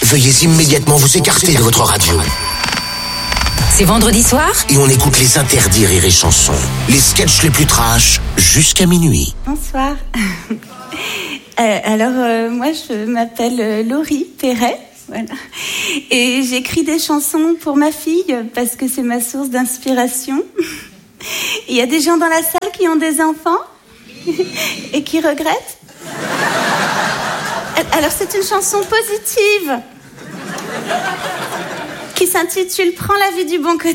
veuillez immédiatement vous écarter de votre radio. C'est vendredi soir Et on écoute les interdits Rire et Chanson. Les sketchs les plus trash jusqu'à minuit. Bonsoir. Moi, je m'appelle Laurie Perret. Voilà. Et j'écris des chansons pour ma fille parce que c'est ma source d'inspiration. Il y a des gens dans la salle qui ont des enfants et qui regrettent. Alors c'est une chanson positive qui s'intitule « Prends la vie du bon côté ».